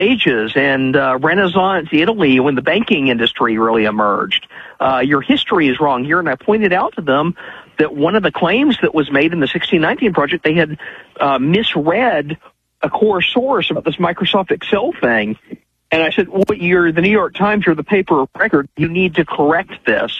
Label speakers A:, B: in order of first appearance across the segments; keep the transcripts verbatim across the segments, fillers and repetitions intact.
A: Ages and uh, Renaissance Italy when the banking industry really emerged. Uh, your history is wrong here, and I pointed out to them that one of the claims that was made in the sixteen nineteen project, they had uh, misread a core source about this Microsoft Excel thing. And I said, well, you're the New York Times, you're the paper of record, you need to correct this.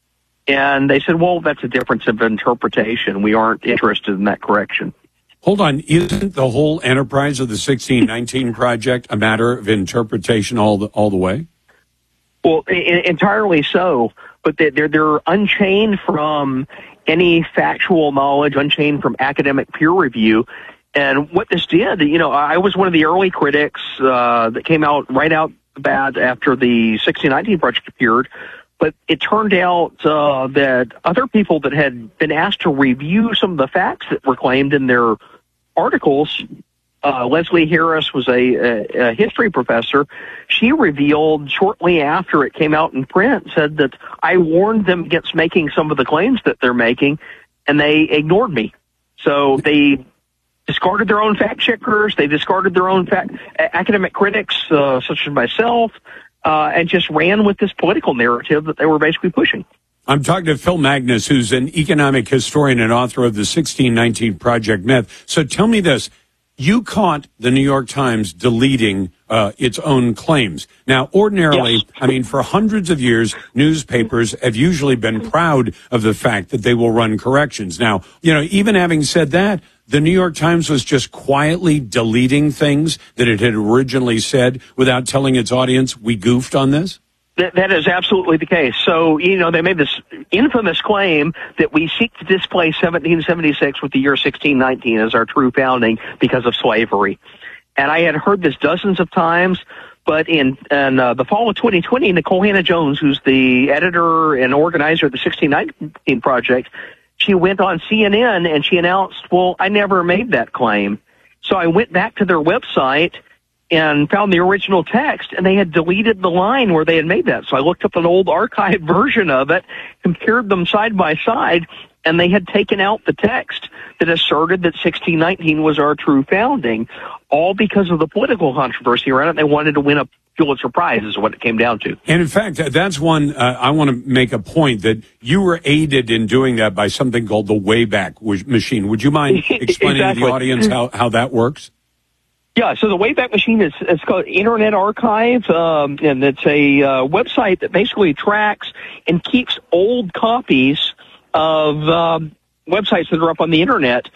A: And they said, well, that's a difference of interpretation. We aren't interested in that correction.
B: Hold on. Isn't the whole enterprise of the sixteen nineteen project a matter of interpretation all the, all the way?
A: Well, I- entirely so. But they're, they're unchained from any factual knowledge, unchained from academic peer review. And what this did, you know, I was one of the early critics uh, that came out right out the bat after the sixteen nineteen project appeared. But it turned out uh, that other people that had been asked to review some of the facts that were claimed in their articles, uh, Leslie Harris was a, a, a history professor. She revealed shortly after it came out in print, said that I warned them against making some of the claims that they're making, and they ignored me. So they discarded their own fact checkers, they discarded their own fact, academic critics, uh, such as myself, uh, and just ran with this political narrative that they were basically pushing.
B: I'm talking to Phil Magness, who's an economic historian and author of the sixteen nineteen Project Myth. So tell me this. You caught the New York Times deleting uh, its own claims. Now, ordinarily, yes. I mean, for hundreds of years, newspapers have usually been proud of the fact that they will run corrections. Now, you know, even having said that, the New York Times was just quietly deleting things that it had originally said without telling its audience, we goofed on this?
A: That, that is absolutely the case. So, you know, they made this infamous claim that we seek to displace seventeen seventy-six with the year sixteen nineteen as our true founding because of slavery. And I had heard this dozens of times, but in, in uh, the fall of twenty twenty, Nikole Hannah-Jones, who's the editor and organizer of the sixteen nineteen Project, she went on C N N and she announced, well, I never made that claim. So I went back to their website and found the original text, and they had deleted the line where they had made that. So I looked up an old archived version of it, compared them side by side, and they had taken out the text that asserted that sixteen nineteen was our true founding, all because of the political controversy around it. They wanted to win a Pulitzer Prize is what it came down to.
B: And in fact, that's one, uh, I want to make a point that you were aided in doing that by something called the Wayback Machine. Would you mind explaining
A: exactly.
B: to the audience how, how that works?
A: Yeah, so the Wayback Machine is it's called Internet Archive, um, and it's a uh, website that basically tracks and keeps old copies of um, websites that are up on the Internet.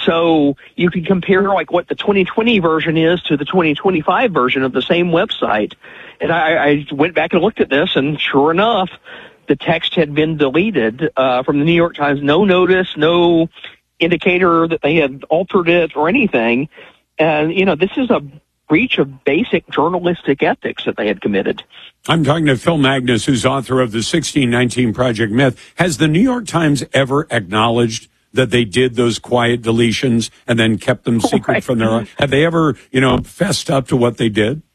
A: So you can compare like what the twenty twenty version is to the twenty twenty-five version of the same website. And I, I went back and looked at this, and sure enough, the text had been deleted uh, from the New York Times. No notice, no indicator that they had altered it or anything. And, you know, this is a breach of basic journalistic ethics that they had committed.
B: I'm talking to Phil Magness, who's author of the sixteen nineteen Project Myth. Has the New York Times ever acknowledged that they did those quiet deletions and then kept them secret
A: right.
B: from their own? Have they ever, you know, fessed up to what they did?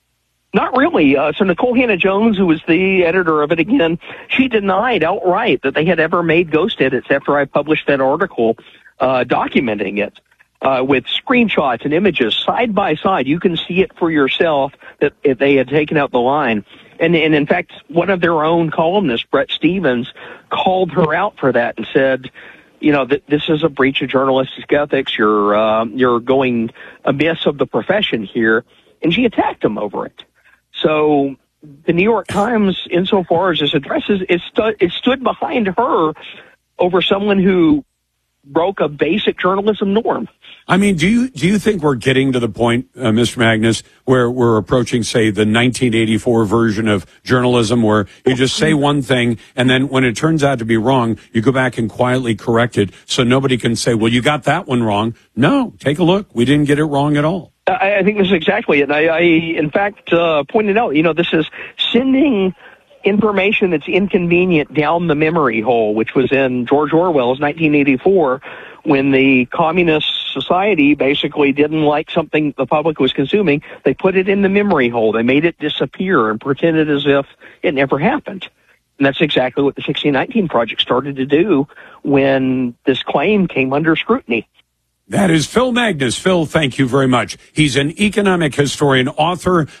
A: Not really. Uh, so Nikole Hannah-Jones, who was the editor of it again, she denied outright that they had ever made ghost edits after I published that article uh, documenting it. Uh, with screenshots and images side by side. You can see it for yourself that if they had taken out the line. And, and in fact, one of their own columnists, Brett Stevens, called her out for that and said, you know, that this is a breach of journalistic ethics. You're, uh, you're going amiss of the profession here. And she attacked him over it. So the New York Times, insofar as this addresses, it, stu- it stood behind her over someone who broke a basic journalism norm.
B: I mean, do you do you think we're getting to the point, uh, Mister Magness, where we're approaching, say, the nineteen eighty-four version of journalism, where you just say one thing, and then when it turns out to be wrong, you go back and quietly correct it, so nobody can say, well, you got that one wrong. No, take a look. We didn't get it wrong at all.
A: I, I think this is exactly it. And I, I in fact, uh, pointed out, you know, this is sending information that's inconvenient down the memory hole, which was in George Orwell's nineteen eighty-four, when the communist society basically didn't like something the public was consuming. They put it in the memory hole. They made it disappear and pretended as if it never happened. And that's exactly what the sixteen nineteen Project started to do when this claim came under scrutiny.
B: That is Phil Magness. Phil, thank you very much. He's an economic historian, author